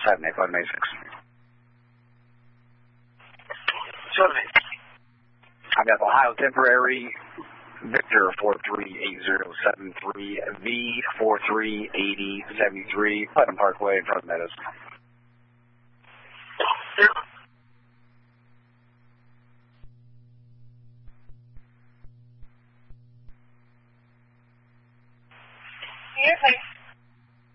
Saturday, 586. Certainly. I've got Ohio Temporary, Victor 438073, V 438073, Putnam Parkway in front of Meadows. Yes,